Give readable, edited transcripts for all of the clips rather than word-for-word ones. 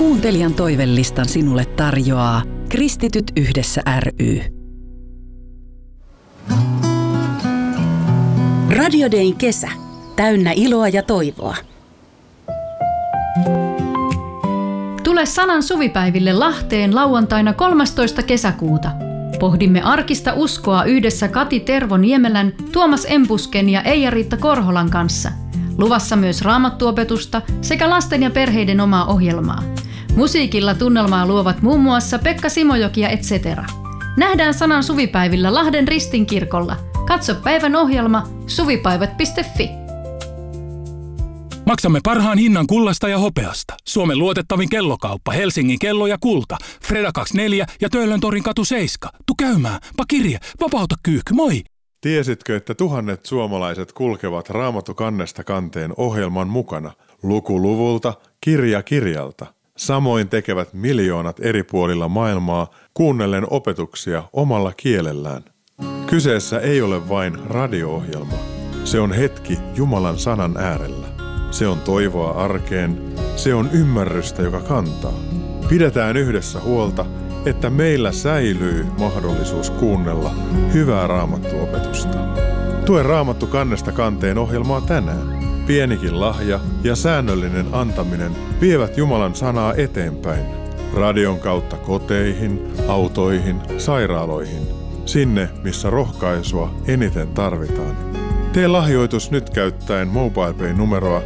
Kuuntelijan toivelistan sinulle tarjoaa Kristityt yhdessä ry. Radio Dayn kesä. Täynnä iloa ja toivoa. Tule Sanan suvipäiville Lahteen lauantaina 13. kesäkuuta. Pohdimme arkista uskoa yhdessä Kati Tervo-Niemelän, Tuomas Empusken ja Eija-Riitta Korholan kanssa. Luvassa myös raamattuopetusta sekä lasten ja perheiden omaa ohjelmaa. Musiikilla tunnelmaa luovat muun muassa Pekka Simojoki ja etc. Nähdään Sanan suvipäivillä Lahden Ristinkirkolla. Katso päivän ohjelma suvipäivät.fi. Maksamme parhaan hinnan kullasta ja hopeasta. Suomen luotettavin kellokauppa, Helsingin kello ja kulta. Freda 24 ja Töölöntorin katu 7. Tu käymään, pakirje, vapauta kyyhky, moi! Tiesitkö, että tuhannet suomalaiset kulkevat Raamattu kannesta kanteen ohjelman mukana, luku luvulta, kirja kirjalta? Samoin tekevät miljoonat eri puolilla maailmaa kuunnellen opetuksia omalla kielellään. Kyseessä ei ole vain radio-ohjelma. Se on hetki Jumalan sanan äärellä. Se on toivoa arkeen. Se on ymmärrystä, joka kantaa. Pidetään yhdessä huolta, että meillä säilyy mahdollisuus kuunnella hyvää raamattuopetusta. Tue Raamattu kannesta kanteen ohjelmaa tänään. Pienikin lahja ja säännöllinen antaminen vievät Jumalan sanaa eteenpäin. Radion kautta koteihin, autoihin, sairaaloihin. Sinne, missä rohkaisua eniten tarvitaan. Tee lahjoitus nyt käyttäen MobilePay-numeroa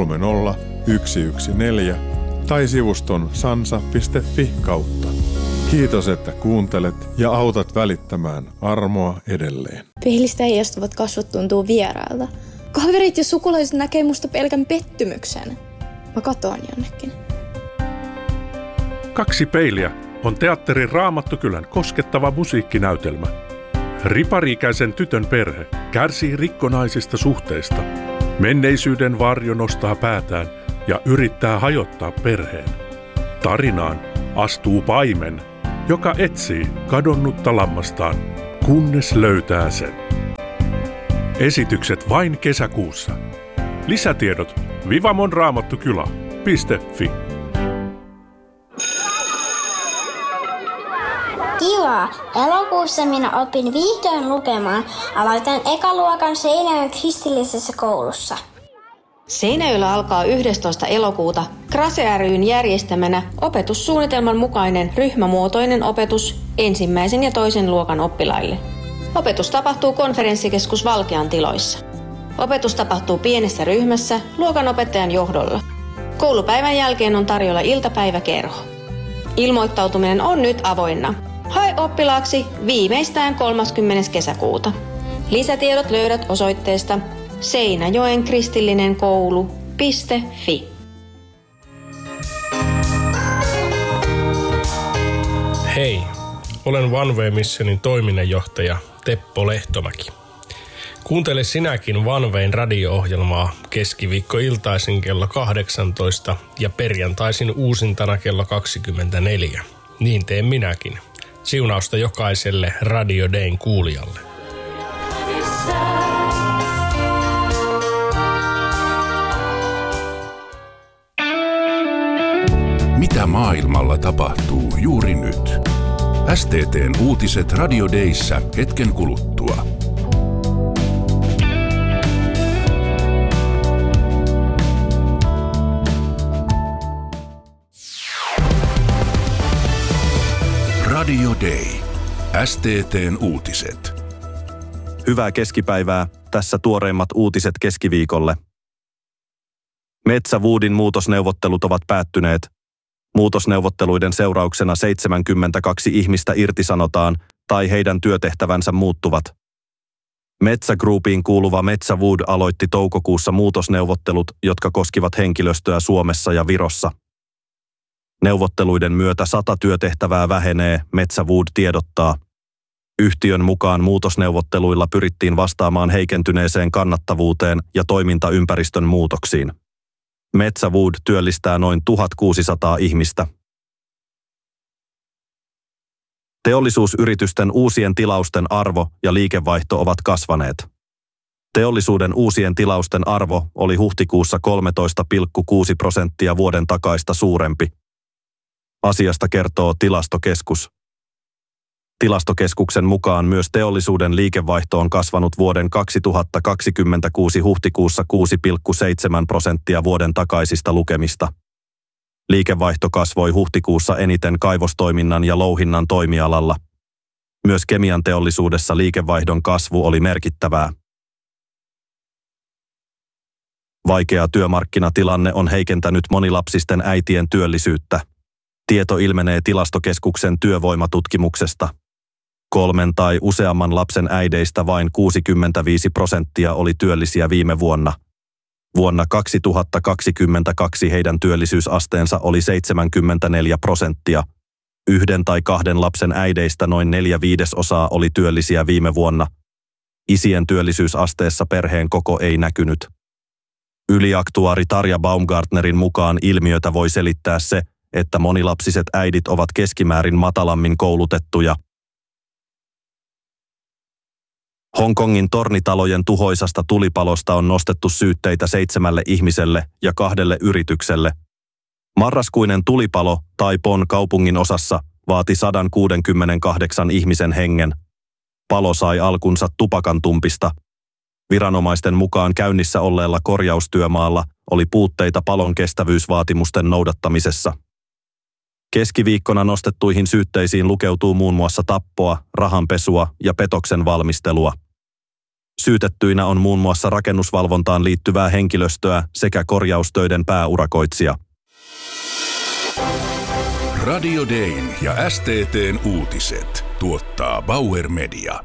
30114 tai sivuston sansa.fi kautta. Kiitos, että kuuntelet ja autat välittämään armoa edelleen. Peilistä heijastuvat kasvot tuntuu vierailta. Kaverit ja sukulaiset näkee musta pelkän pettymyksen. Mä katoan jonnekin. Kaksi peiliä on teatterin Raamattukylän koskettava musiikkinäytelmä. Ripari-ikäisen tytön perhe kärsii rikkonaisista suhteista. Menneisyyden varjo nostaa päätään ja yrittää hajottaa perheen. Tarinaan astuu paimen, joka etsii kadonnutta lammastaan, kunnes löytää sen. Esitykset vain kesäkuussa. Lisätiedot vivamonraamattukylä.fi. Kiva! Elokuussa minä opin vihdoin lukemaan. Aloitan ekaluokan Seinäjoen kristillisessä koulussa. Seinäjoella alkaa 11. elokuuta Krase ry:n järjestämänä opetussuunnitelman mukainen ryhmämuotoinen opetus 1. ja 2. luokan oppilaille. Opetus tapahtuu konferenssikeskus Valkean tiloissa. Opetus tapahtuu pienessä ryhmässä luokanopettajan johdolla. Koulupäivän jälkeen on tarjolla iltapäiväkerho. Ilmoittautuminen on nyt avoinna. Hae oppilaaksi viimeistään 30. kesäkuuta. Lisätiedot löydät osoitteesta Seinäjoen kristillinen koulu.fi. Hei, olen One Way Missionin toiminnanjohtaja Teppo Lehtomäki. Kuuntele sinäkin One Wayn radio-ohjelmaa keskiviikkoiltaisin kello 18 ja perjantaisin uusintana kello 24. Niin teen minäkin. Siunausta jokaiselle Radio Dayn kuulijalle. Mitä maailmalla tapahtuu juuri nyt? STT:n uutiset Radio Dayssä hetken kuluttua. Radio Day. STT:n uutiset. Hyvää keskipäivää. Tässä tuoreimmat uutiset keskiviikolle. Metsä Woodin muutosneuvottelut ovat päättyneet. Muutosneuvotteluiden seurauksena 72 ihmistä irtisanotaan tai heidän työtehtävänsä muuttuvat. Metsä Groupiin kuuluva Metsä Wood aloitti toukokuussa muutosneuvottelut, jotka koskivat henkilöstöä Suomessa ja Virossa. Neuvotteluiden myötä 100 työtehtävää vähenee, Metsä Wood tiedottaa. Yhtiön mukaan muutosneuvotteluilla pyrittiin vastaamaan heikentyneeseen kannattavuuteen ja toimintaympäristön muutoksiin. Metsä Wood työllistää noin 1600 ihmistä. Teollisuusyritysten uusien tilausten arvo ja liikevaihto ovat kasvaneet. Teollisuuden uusien tilausten arvo oli huhtikuussa 13,6% vuoden takaista suurempi. Asiasta kertoo Tilastokeskus. Tilastokeskuksen mukaan myös teollisuuden liikevaihto on kasvanut vuoden 2026 huhtikuussa 6,7% vuoden takaisista lukemista. Liikevaihto kasvoi huhtikuussa eniten kaivostoiminnan ja louhinnan toimialalla. Myös kemian teollisuudessa liikevaihdon kasvu oli merkittävää. Vaikea työmarkkinatilanne on heikentänyt monilapsisten äitien työllisyyttä. Tieto ilmenee Tilastokeskuksen työvoimatutkimuksesta. 3 tai useamman lapsen äideistä vain 65% oli työllisiä viime vuonna. Vuonna 2022 heidän työllisyysasteensa oli 74%. 1 tai 2 lapsen äideistä noin 4/5 oli työllisiä viime vuonna. Isien työllisyysasteessa perheen koko ei näkynyt. Yliaktuaari Tarja Baumgartnerin mukaan ilmiötä voi selittää se, että monilapsiset äidit ovat keskimäärin matalammin koulutettuja. Hongkongin tornitalojen tuhoisasta tulipalosta on nostettu syytteitä 7 ihmiselle ja 2 yritykselle. Marraskuinen tulipalo Taipon kaupungin osassa vaati 168 ihmisen hengen. Palo sai alkunsa tupakantumpista. Viranomaisten mukaan käynnissä olleella korjaustyömaalla oli puutteita palon kestävyysvaatimusten noudattamisessa. Keskiviikkona nostettuihin syytteisiin lukeutuu muun muassa tappoa, rahanpesua ja petoksen valmistelua. Syytettyinä on muun muassa rakennusvalvontaan liittyvää henkilöstöä sekä korjaustöiden pääurakoitsija. Radio Dayn ja STT:n uutiset tuottaa Bauer Media.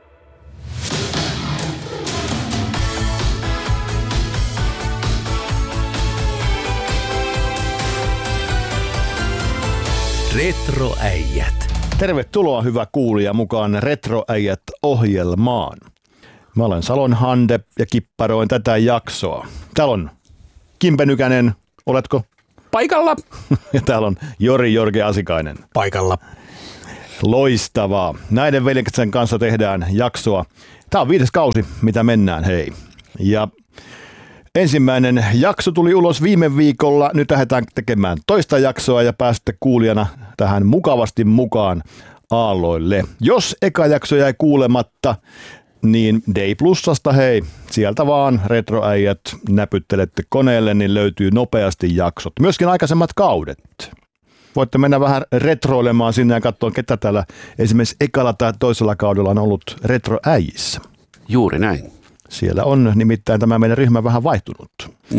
Retroäijät. Tervetuloa hyvä kuulija mukaan Retroäijät ohjelmaan. Mä olen Salon Hande ja kipparoin tätä jaksoa. Täällä on Kimpe Nykänen, oletko? Paikalla. Ja täällä on Jori Jorge Asikainen. Paikalla. Loistavaa. Näiden veljeksen kanssa tehdään jaksoa. Tää on 5. kausi, mitä mennään, hei. Ja ensimmäinen jakso tuli ulos viime viikolla. Nyt lähdetään tekemään toista jaksoa ja pääsette kuulijana tähän mukavasti mukaan aalloille. Jos eka jakso jäi kuulematta, niin Day Plusasta hei, sieltä vaan Retroäijät näpyttelette koneelle, niin löytyy nopeasti jaksot. Myöskin aikaisemmat kaudet. Voitte mennä vähän retroilemaan sinne ja katsoa, ketä täällä esimerkiksi ekalla tai toisella kaudella on ollut Retroäijissä. Juuri näin. Siellä on nimittäin tämä meidän ryhmä vähän vaihtunut.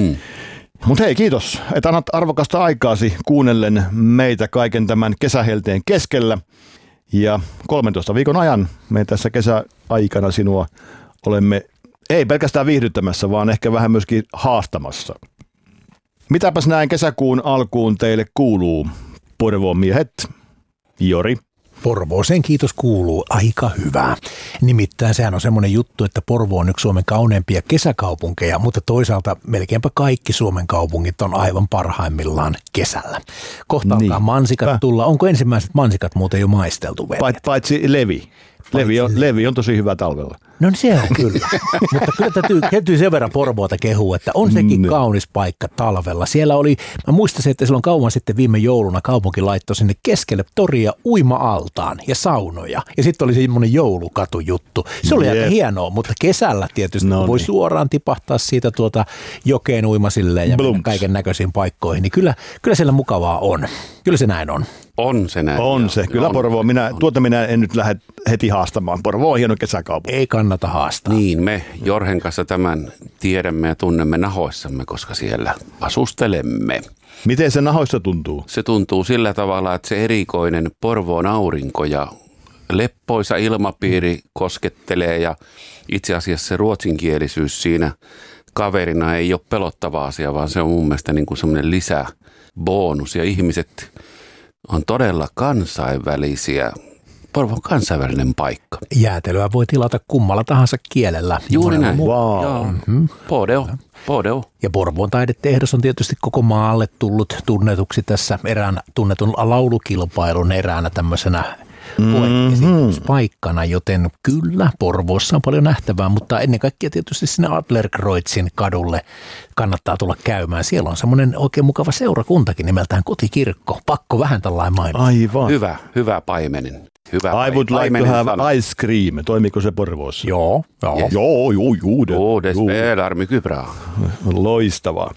Mutta hei, kiitos, että annat arvokasta aikaasi kuunnellen meitä kaiken tämän kesähelteen keskellä. Ja 13 viikon ajan me tässä kesäaikana sinua olemme ei pelkästään viihdyttämässä, vaan ehkä vähän myöskin haastamassa. Mitäpäs näin kesäkuun alkuun teille kuuluu, Porvoon miehet? Jori? Porvooseen kiitos kuuluu aika hyvää. Nimittäin sehän on semmoinen juttu, että Porvoo on yksi Suomen kauneimpia kesäkaupunkeja, mutta toisaalta melkeinpä kaikki Suomen kaupungit on aivan parhaimmillaan kesällä. Kohta alkaa mansikat tulla. Onko ensimmäiset mansikat muuten jo maisteltu vielä? Paitsi Levi on tosi hyvä talvella. No se on kyllä, mutta kyllä täytyy sen verran Porvoota kehua, että on sekin kaunis paikka talvella. Siellä oli, mä muistasin, että silloin kauan sitten viime jouluna kaupunki laittoi sinne keskelle toria uima-altaan ja saunoja. Ja sitten oli semmoinen joulukatujuttu. Se oli aika hienoa, mutta kesällä tietysti voi suoraan tipahtaa siitä jokeen uimasilleen ja kaiken näköisiin paikkoihin. Niin kyllä siellä mukavaa on. Kyllä se näin on. On se näin. On se. Kyllä Porvoo. Minä en nyt lähde heti haastamaan. Porvoo on hieno kesäkaupunki. Ei kannata haastaa. Niin, me Jorhen kanssa tämän tiedämme ja tunnemme nahoissamme, koska siellä asustelemme. Miten se nahoissa tuntuu? Se tuntuu sillä tavalla, että se erikoinen Porvoon aurinko ja leppoisa ilmapiiri koskettelee ja itse asiassa se ruotsinkielisyys siinä kaverina ei ole pelottava asia, vaan se on mun mielestä niin kuin semmoinen lisäbonus ja ihmiset on todella kansainvälisiä. Porvo on kansainvälinen paikka. Jäätelöä voi tilata kummalla tahansa kielellä. Juuri näin. Wow. Podeo. Ja Porvoon taidetehdas on tietysti koko maalle tullut tunnetuksi tässä erään tunnetun laulukilpailun eräänä tämmöisenä puheesittelyyspaikkana, joten kyllä Porvoossa on paljon nähtävää, mutta ennen kaikkea tietysti sinne Adlerkreuzin kadulle kannattaa tulla käymään. Siellä on semmoinen oikein mukava seurakuntakin nimeltään Kotikirkko. Pakko vähän tällainen mainita. Aivan. Hyvä paimenen. I would like to have ice cream. Toimiko se Porvoossa? Joo. Yes. Joo. Det spelar mycket bra. Loistavaa.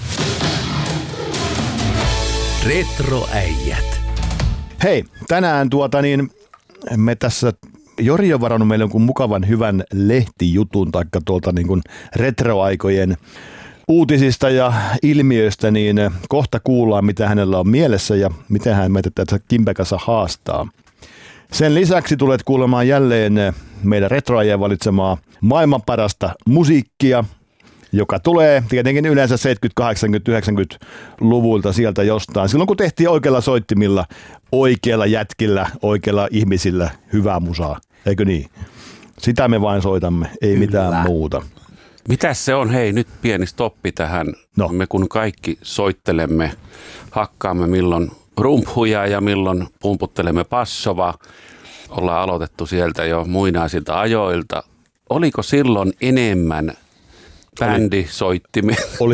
Retroäijät. Hei, tänään me tässä Jori on varannut meille jonkun mukavan hyvän lehtijutun taikka tuolta niin kuin retroaikojen uutisista ja ilmiöistä, niin kohta kuullaan, mitä hänellä on mielessä ja miten hän meitä tässä Kimpen kanssa haastaa. Sen lisäksi tulet kuulemaan jälleen meidän retroajien valitsemaa maailman parasta musiikkia, joka tulee tietenkin yleensä 70-, 80-, 90-luvulta sieltä jostain. Silloin kun tehtiin oikealla soittimilla, oikealla jätkillä, oikealla ihmisillä hyvää musaa, eikö niin? Sitä me vain soitamme, ei mitään muuta. Mitäs se on? Hei, nyt pieni stoppi tähän. No. Me kun kaikki soittelemme, hakkaamme milloin rumphuja ja milloin pumputtelemme passovaa. Ollaan aloitettu sieltä jo muinaisilta ajoilta. Oliko silloin enemmän bändisoittimia? Oli.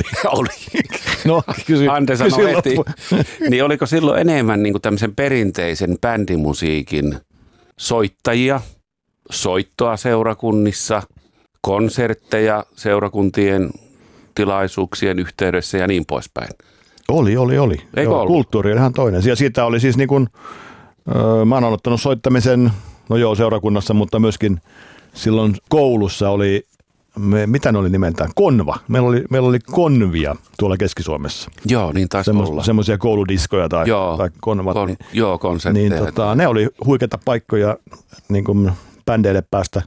No, Ante sanoi heti. Niin oliko silloin enemmän niin kuin tämmöisen perinteisen bändimusiikin soittajia, soittoa seurakunnissa, konsertteja seurakuntien tilaisuuksien yhteydessä ja niin poispäin? Oli. Joo, kulttuuri oli ihan toinen. Ja siitä oli siis niin kuin, mä oon aloittanut soittamisen, seurakunnassa, mutta myöskin silloin koulussa oli, mitä ne oli nimeltään? Konva. Meillä oli konvia tuolla Keski-Suomessa. Joo, niin taisi olla. Semmoisia kouludiskoja tai konvat. Konsertteja. Niin, ne oli huikeita paikkoja niin kuin bändeille päästä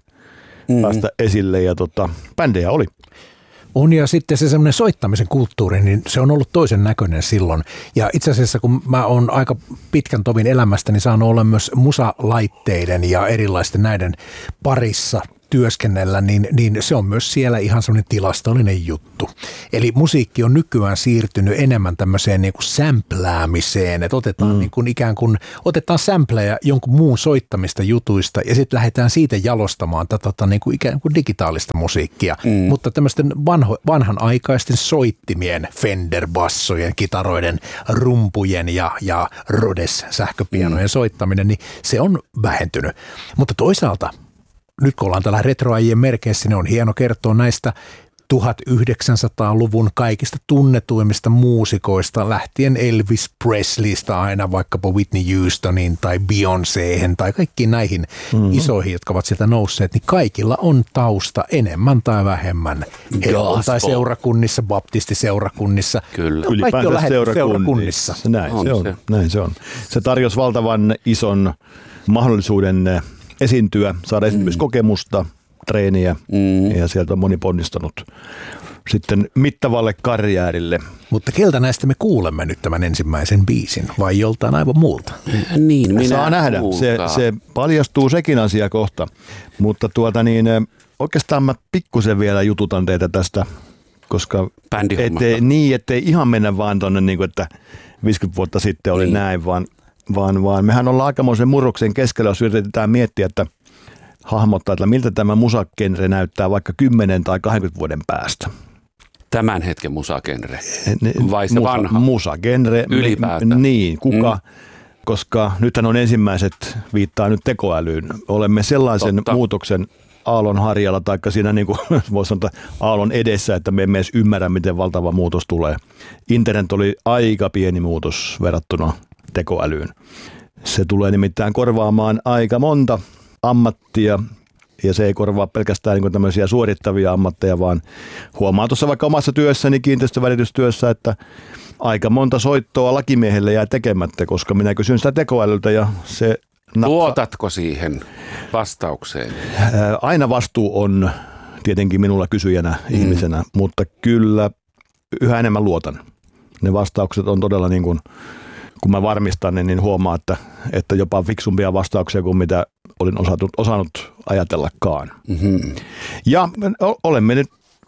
esille ja bändejä oli. On, ja sitten se semmoinen soittamisen kulttuuri, niin se on ollut toisen näköinen silloin. Ja itse asiassa kun mä oon aika pitkän tovin elämästäni saanut olla myös musalaitteiden ja erilaisten näiden parissa työskennellä, niin se on myös siellä ihan semmoinen tilastollinen juttu. Eli musiikki on nykyään siirtynyt enemmän tämmöiseen niin kuin sämpläämiseen, että otetaan niin kuin ikään kuin otetaan sämpläjä jonkun muun soittamista jutuista ja sitten lähdetään siitä jalostamaan tätä niin kuin ikään kuin digitaalista musiikkia. Mutta tämmöisten vanhanaikaisten soittimien, Fender-bassojen, kitaroiden, rumpujen ja Rhodes-sähköpianojen soittaminen, niin se on vähentynyt. Mutta toisaalta nyt kun ollaan tällä retroajien merkeissä, niin on hieno kertoa näistä 1900-luvun kaikista tunnetuimmista muusikoista, lähtien Elvis Presleystä aina vaikkapa Whitney Houstonin tai Beyoncéhen tai kaikkiin näihin isoihin, jotka ovat sieltä nousseet, niin kaikilla on tausta enemmän tai vähemmän. Tai seurakunnissa, baptistiseurakunnissa. Kyllä. Kaikki on lähdetty seurakunnissa. Näin se on. Se tarjosi valtavan ison mahdollisuuden esiintyä, saada esiintymiskokemusta, treeniä ja sieltä on moni ponnistanut sitten mittavalle karjäärille. Mutta keltä näistä me kuulemme nyt tämän ensimmäisen biisin vai joltain aivan muulta? Niin, minä saa nähdä. Se paljastuu sekin asia kohta, mutta oikeastaan mä pikkusen vielä jututan teitä tästä, koska ettei ihan mennä vaan tonne, niin kuin, että 50 vuotta sitten oli näin, vaan mehän ollaan aikamoisen murroksen keskellä, jos yritetään miettiä, että hahmottaa, että miltä tämä musagenre näyttää vaikka 10 tai 20 vuoden päästä. Tämän hetken musagenre? Vai se vanha? Musagenre. Ylipäätään. Niin, kuka? Koska nythän on ensimmäiset, viittaa nyt tekoälyyn. Olemme sellaisen muutoksen aallon harjalla, taikka siinä niin kuin voisi sanoa aallon edessä, että me emme edes ymmärrä, miten valtava muutos tulee. Internet oli aika pieni muutos verrattuna tekoälyyn. Se tulee nimittäin korvaamaan aika monta ammattia, ja se ei korvaa pelkästään niin kuin tämmöisiä suorittavia ammatteja, vaan huomaa tuossa vaikka omassa työssäni, kiinteistövälitystyössä, että aika monta soittoa lakimiehelle jää tekemättä, koska minä kysyn sitä tekoälyltä ja se luotatko siihen vastaukseen? Aina vastuu on tietenkin minulla kysyjänä ihmisenä, mutta kyllä yhä enemmän luotan. Ne vastaukset on todella niin kuin, kun mä varmistan ne, niin huomaa, että jopa fiksumpia vastauksia kuin mitä olin osannut ajatellakaan. Ja olemme nyt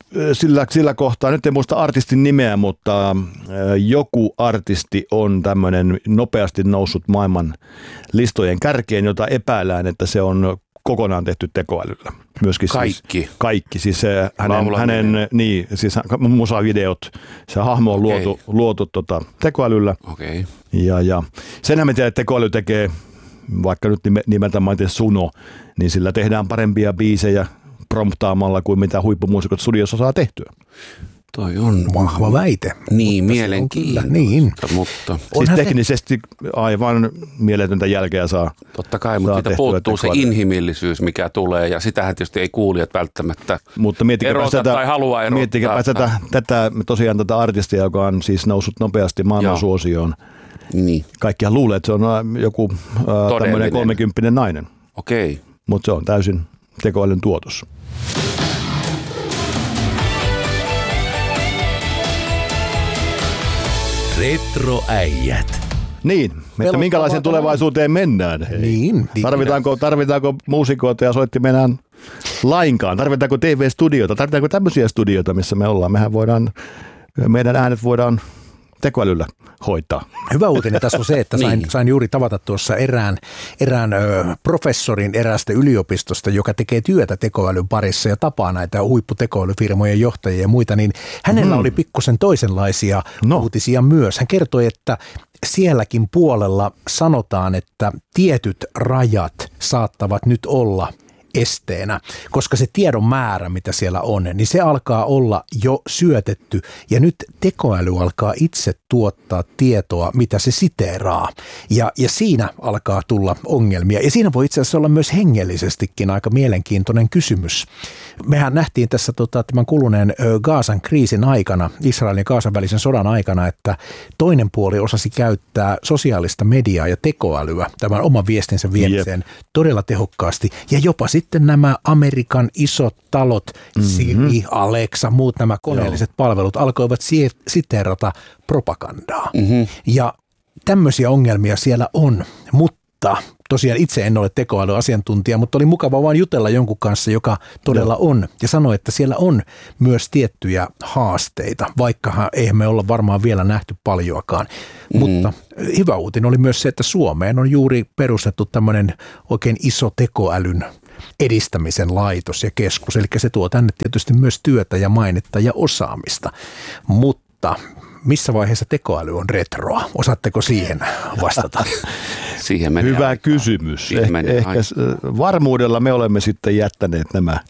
sillä kohtaa, nyt en muista artistin nimeä, mutta joku artisti on tämmöinen nopeasti noussut maailman listojen kärkeen, jota epäillään, että se on kokonaan tehty tekoälyllä. Myöskin kaikki. Siis hänen musavideot, se hahmo on luotu tekoälyllä. Okay. Ja senhän me tiedät, että tekoäly tekee, vaikka nyt nimeltä mainitsen Suno, niin sillä tehdään parempia biisejä promptaamalla kuin mitä huippumuusikot studiossa saa tehtyä. Toi on vahva väite. Niin, mielenkiintoista. Niin. Mutta siis teknisesti aivan mieletöntä jälkeä saa. Totta kai, mutta siitä puuttuu se inhimillisyys, mikä tulee, ja sitähän tietysti ei kuulijat välttämättä erota tai halua erottaa. Miettikääpä tosiaan tätä artistia, joka on siis noussut nopeasti maailman suosioon. Niin. Kaikkihan luulee, että se on joku tämmöinen 30 nainen. Okei. Mutta se on täysin tekoälyn tuotos. Retroäijät. Niin, että minkälaiseen tulevaisuuteen mennään? Hei. Niin. Tarvitaanko muusikoita ja soittimenään lainkaan? Tarvitaanko TV-studioita? Tarvitaanko tämmöisiä studioita, missä me ollaan? Meidän äänet voidaan tekoälyllä hoitaa. Hyvä uutinen tässä on se, että sain juuri tavata tuossa erään professorin eräästä yliopistosta, joka tekee työtä tekoälyn parissa ja tapaa näitä huipputekoälyfirmojen johtajia ja muita, niin hänellä oli pikkusen toisenlaisia uutisia myös. Hän kertoi, että sielläkin puolella sanotaan, että tietyt rajat saattavat nyt olla esteenä, koska se tiedon määrä, mitä siellä on, niin se alkaa olla jo syötetty ja nyt tekoäly alkaa itse tuottaa tietoa, mitä se siteeraa ja siinä alkaa tulla ongelmia ja siinä voi itse asiassa olla myös hengellisestikin aika mielenkiintoinen kysymys. Mehän nähtiin tässä tämän kuluneen Gazan kriisin aikana, Israelin ja Gazan välisen sodan aikana, että toinen puoli osasi käyttää sosiaalista mediaa ja tekoälyä tämän oman viestinsä viemiseen todella tehokkaasti ja jopa sitten nämä Amerikan isot talot, Siri, Alexa, muut nämä koneelliset palvelut alkoivat siteerata propagandaa. Ja tämmöisiä ongelmia siellä on, mutta tosiaan itse en ole tekoälyasiantuntija, mutta oli mukava vaan jutella jonkun kanssa, joka todella on ja sanoi, että siellä on myös tiettyjä haasteita, vaikka eihän me olla varmaan vielä nähty paljoakaan. Mutta hyvä uutinen oli myös se, että Suomeen on juuri perustettu tämmöinen oikein iso tekoälyn edistämisen laitos ja keskus, eli se tuo tänne tietysti myös työtä ja mainetta ja osaamista, mutta missä vaiheessa tekoäly on retroa? Osaatteko siihen vastata? Siihen menee hyvä aikaa. Kysymys. Ehkä varmuudella me olemme sitten jättäneet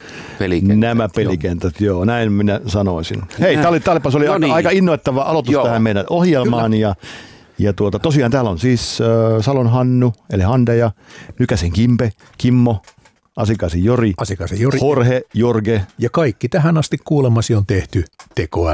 nämä pelikentät. Joo, näin minä sanoisin. Hei, talipas oli aika innoittava aloitus tähän meidän ohjelmaan. Ja tosiaan täällä on siis Salon Hannu, eli Hande ja Nykäsen Kimmo, Asikaisen Jori, Jorge. Ja kaikki tähän asti kuulemasi on tehty tekoäly.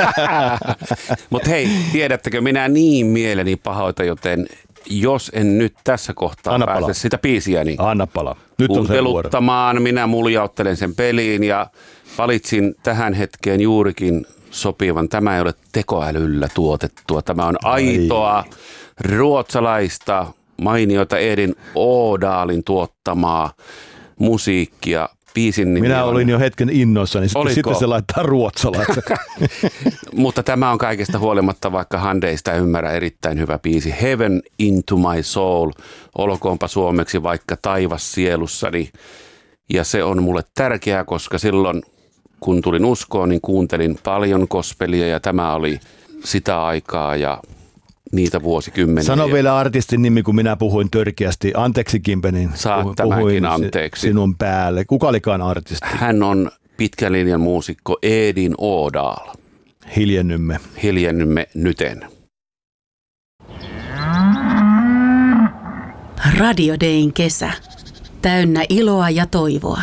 Mutta hei, tiedättekö, minä niin mieleni pahoita, joten jos en nyt tässä kohtaa pääse sitä biisiä, niin anna palaa. Nyt on se vuoro. Minä muljauttelen sen peliin ja valitsin tähän hetkeen juurikin sopivan. Tämä ei ole tekoälyllä tuotettua. Tämä on aitoa, ruotsalaista, mainiota Edin Ådalin tuottamaa musiikkia. Biisin nimi minä olin jo hetken innoissani, sitten se laittaa ruotsalaisen. Mutta tämä on kaikesta huolimatta, vaikka Hande ei sitä ymmärrä, erittäin hyvä biisi. Heaven into my soul, olkoonpa suomeksi vaikka taivas sielussani. Ja se on mulle tärkeää, koska silloin kun tulin uskoon, niin kuuntelin paljon gospelia ja tämä oli sitä aikaa ja niitä vuosikymmeniä. Sano vielä artistin nimi, kun minä puhuin törkeästi. Anteeksi Kimpe, niin puhuin anteeksi sinun päälle. Kuka olikaan artisti? Hän on pitkän linjan muusikko Edin Ådal. Hiljennymme nyten. Radio Dayn kesä. Täynnä iloa ja toivoa.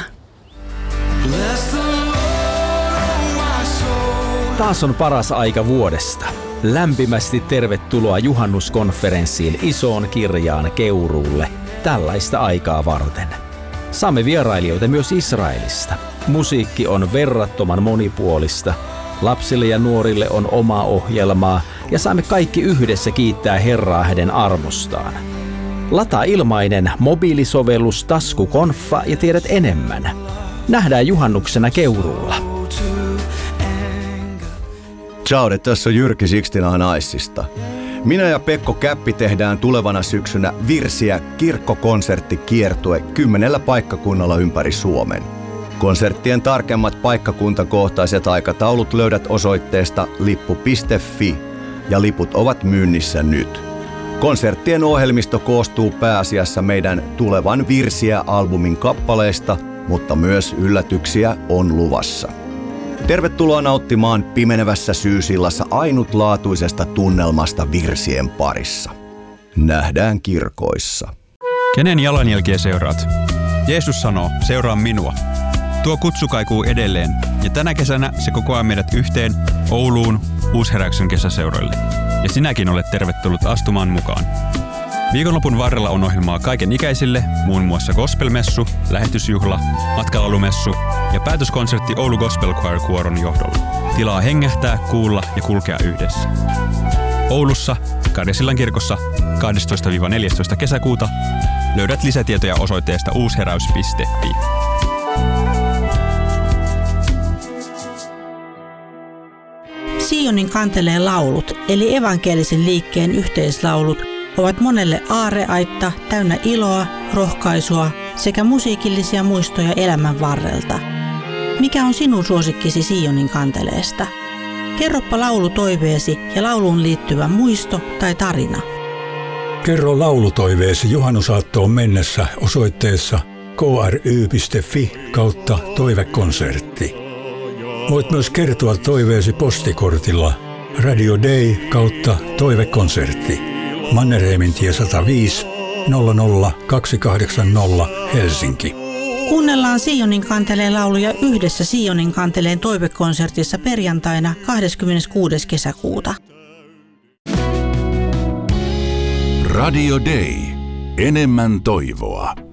Taas on paras aika vuodesta. Lämpimästi tervetuloa juhannuskonferenssiin isoon kirjaan Keuruulle tällaista aikaa varten. Saamme vierailijoita myös Israelista. Musiikki on verrattoman monipuolista. Lapsille ja nuorille on oma ohjelmaa ja saamme kaikki yhdessä kiittää Herraa hänen armostaan. Lataa ilmainen mobiilisovellus Taskukonfa ja tiedät enemmän. Nähdään juhannuksena Keuruulla. Ciao, tässä on Jyrki Sixtina Naissista. Minä ja Pekko Käppi tehdään tulevana syksynä Virsiä kirkkokonserttikiertue 10 paikkakunnalla ympäri Suomen. Konserttien tarkemmat paikkakuntakohtaiset aikataulut löydät osoitteesta lippu.fi ja liput ovat myynnissä nyt. Konserttien ohjelmisto koostuu pääasiassa meidän tulevan Virsiä-albumin kappaleista, mutta myös yllätyksiä on luvassa. Tervetuloa nauttimaan pimenevässä syysillassa ainutlaatuisesta tunnelmasta virsien parissa. Nähdään kirkoissa. Kenen jalanjälkiä seuraat? Jeesus sanoo, seuraa minua. Tuo kutsu kaikuu edelleen, ja tänä kesänä se kokoaa meidät yhteen Ouluun Uusheräyksen kesäseuroille. Ja sinäkin olet tervetullut astumaan mukaan. Viikonlopun varrella on ohjelmaa kaiken ikäisille, muun muassa gospelmessu, lähetysjuhla, matkalallumessu ja päätöskonsertti Oulu Gospel Choir kuoron johdolla. Tilaa hengähtää, kuulla ja kulkea yhdessä. Oulussa, Karjasillan kirkossa 12-14 kesäkuuta löydät lisätietoja osoitteesta uusheräys.fi. Sionin kantelee laulut, eli evankelisen liikkeen yhteislaulut, ovat monelle aarreaitta täynnä iloa, rohkaisua sekä musiikillisia muistoja elämän varrelta. Mikä on sinun suosikkisi Sionin kanteleesta? Kerropa laulutoiveesi ja lauluun liittyvä muisto tai tarina. Kerro laulutoiveesi juhannusaattoon mennessä osoitteessa kry.fi/toivekonsertti. Voit myös kertoa toiveesi postikortilla Radio Day /toivekonsertti. Mannerheimintie 105 00280 Helsinki. Kuunnellaan Sionin kanteleen lauluja yhdessä Sionin kanteleen toivekonsertissa perjantaina 26. kesäkuuta. Radio Day. Enemmän toivoa.